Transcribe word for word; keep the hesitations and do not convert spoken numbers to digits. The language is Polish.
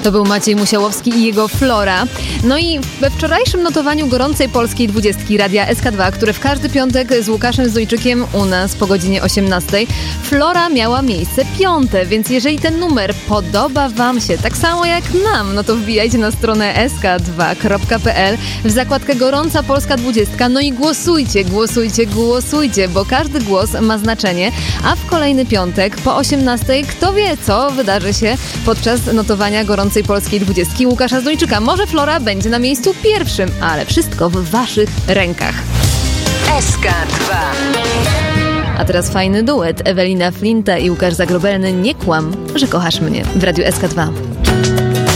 To był Maciej Musiałowski i jego Flora. No i we wczorajszym notowaniu gorącej polskiej dwudziestki Radia S K dwa, które w każdy piątek z Łukaszem Zdójczykiem u nas po godzinie osiemnastej, Flora miała miejsce piąte, więc jeżeli ten numer podoba wam się tak samo jak nam, no to wbijajcie na stronę s k dwa kropka p l w zakładkę Gorąca Polska dwudziestka, no i głosujcie, głosujcie, głosujcie, bo każdy głos ma znaczenie, a w kolejny piątek po osiemnastej kto wie, co wydarzy się podczas notowania gorącej polskiej dwudziestki Łukasza Zdójczyka. Może Flora będzie na miejscu pierwszym, ale wszystko w waszych rękach. S K dwa. A teraz fajny duet. Ewelina Flinta i Łukasz Zagrobelny. Nie kłam, że kochasz mnie w Radiu S K dwa.